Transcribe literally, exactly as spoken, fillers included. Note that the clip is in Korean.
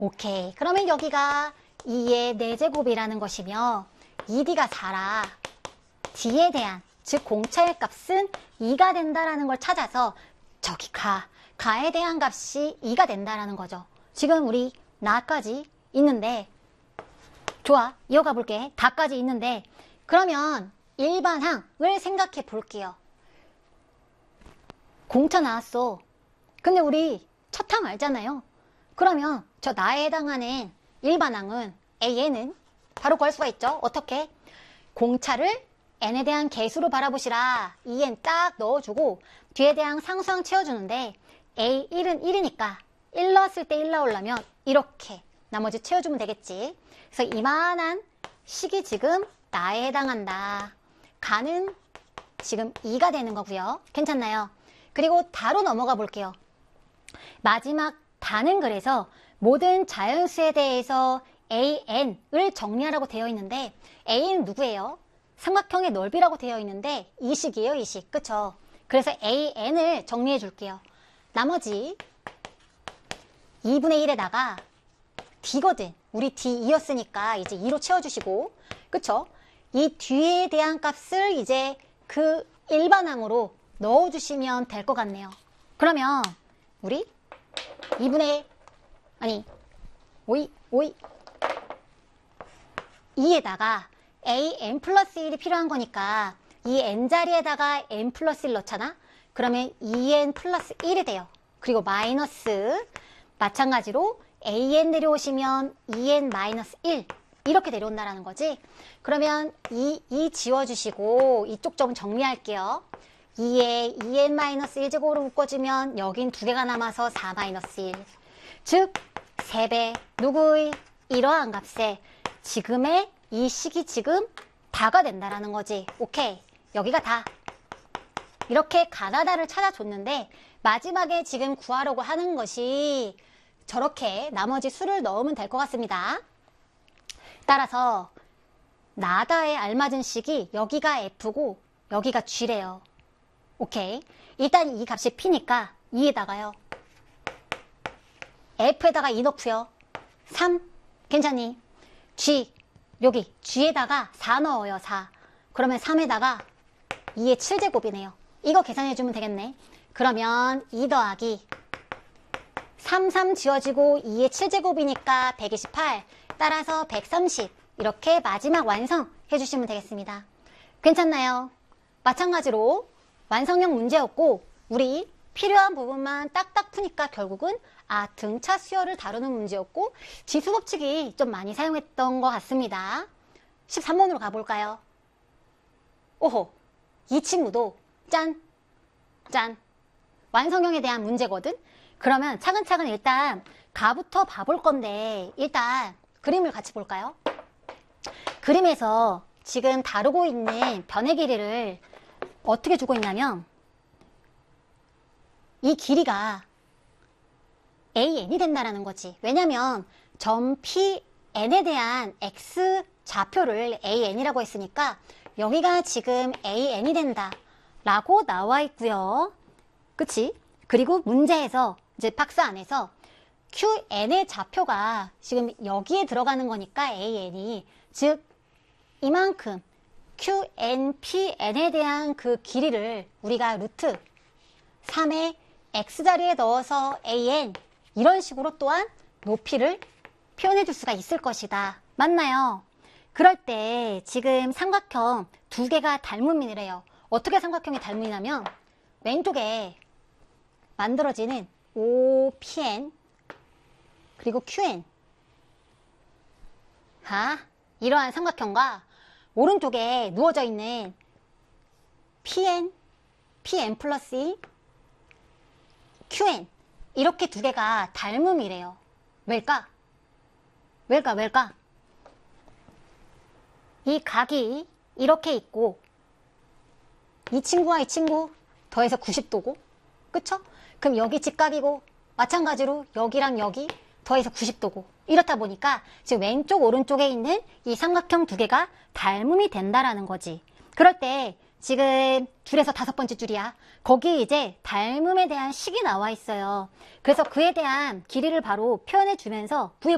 오케이. 그러면 여기가 이의 네 제곱이라는 것이며 이 디가 사라. d에 대한, 즉 공차의 값은 이가 된다라는 걸 찾아서 저기 가, 가에 대한 값이 이가 된다라는 거죠. 지금 우리 나까지 있는데, 좋아, 이어가 볼게. 다까지 있는데, 그러면 일반항을 생각해 볼게요. 공차 나왔어. 근데 우리 첫 항 알잖아요. 그러면 저 나에 해당하는 일반항은 A는 바로 구할 수가 있죠. 어떻게? 공차를 n에 대한 개수로 바라보시라. 이엔 딱 넣어주고 뒤에 대한 상수항 채워주는데 에이 일은 일이니까 일 넣었을 때 일 나오려면 이렇게 나머지 채워주면 되겠지. 그래서 이만한 식이 지금 나에 해당한다. 가는 지금 이가 되는 거고요. 괜찮나요? 그리고 다로 넘어가 볼게요. 마지막 다는 그래서 모든 자연수에 대해서 에이엔을 정리하라고 되어 있는데 A는 누구예요? 삼각형의 넓이라고 되어 있는데 이 식이에요, 이 식. 그쵸? 그래서 에이엔을 정리해 줄게요. 나머지 이분의 일에다가 D거든. 우리 디 이였으니까 이제 이로 채워주시고, 그쵸? 이 뒤에 대한 값을 이제 그 일반항으로 넣어주시면 될 것 같네요. 그러면 우리 이분의 아니 오이 오이 이에다가 에이엔 플러스 일이 필요한 거니까 이 n자리에다가 n 플러스 일 넣잖아? 그러면 이엔 플러스 일이 돼요. 그리고 마이너스 마찬가지로 에이엔 내려오시면 이엔 마이너스 일 이렇게 내려온다는 거지. 그러면 이, 이 지워주시고 이쪽 좀 정리할게요. 이에 이엔 마이너스 일 제곱으로 묶어주면 여긴 두 개가 남아서 사 마이너스 일. 즉 세 배 누구의 이러한 값에 지금의 이 식이 지금 다가 된다라는 거지. 오케이. 여기가 다. 이렇게 가나다를 찾아줬는데 마지막에 지금 구하려고 하는 것이 저렇게 나머지 수를 넣으면 될 것 같습니다. 따라서 나다에 알맞은 식이 여기가 F고 여기가 G래요. 오케이. 일단 이 값이 P니까 이에다가요. F에다가 이 넣고요. 삼. 괜찮니? G. 여기 G에다가 사 넣어요. 사. 그러면 삼에다가 이의 칠 제곱이네요. 이거 계산해주면 되겠네. 그러면 이 더하기 삼, 삼 지워지고 이의 칠 제곱이니까 백이십팔. 따라서 백삼십. 이렇게 마지막 완성 해주시면 되겠습니다. 괜찮나요? 마찬가지로 완성형 문제였고 우리 필요한 부분만 딱딱 푸니까 결국은 아 등차 수열을 다루는 문제였고 지수 법칙이 좀 많이 사용했던 것 같습니다. 십삼 번으로 가볼까요? 오호, 이 친구도 짠! 짠! 완성형에 대한 문제거든? 그러면 차근차근 일단 가부터 봐볼 건데 일단 그림을 같이 볼까요? 그림에서 지금 다루고 있는 변의 길이를 어떻게 주고 있냐면 이 길이가 에이엔이 된다는 거지. 왜냐면 점 Pn에 대한 X 좌표를 에이엔이라고 했으니까 여기가 지금 에이엔이 된다 라고 나와 있고요. 그치? 그리고 문제에서 이제 박스 안에서 큐엔의 좌표가 지금 여기에 들어가는 거니까 에이엔이 즉 이만큼 큐엔피엔에 대한 그 길이를 우리가 루트 삼의 x자리에 넣어서 에이엔 이런 식으로 또한 높이를 표현해 줄 수가 있을 것이다. 맞나요? 그럴 때 지금 삼각형 두 개가 닮음이래요. 어떻게 삼각형이 닮음이냐면 왼쪽에 만들어지는 오피엔 그리고 큐엔 아, 이러한 삼각형과 오른쪽에 누워져 있는 피엔, 피엔 플러스 일, 큐엔 이렇게 두 개가 닮음이래요. 왜일까? 왜일까? 왜일까? 이 각이 이렇게 있고 이 친구와 이 친구 더해서 구십 도고 그쵸? 그럼 여기 직각이고 마찬가지로 여기랑 여기 더해서 구십 도고 이렇다 보니까 지금 왼쪽 오른쪽에 있는 이 삼각형 두 개가 닮음이 된다라는 거지. 그럴 때 지금 줄에서 다섯 번째 줄이야. 거기 이제 닮음에 대한 식이 나와 있어요. 그래서 그에 대한 길이를 바로 표현해 주면서 구해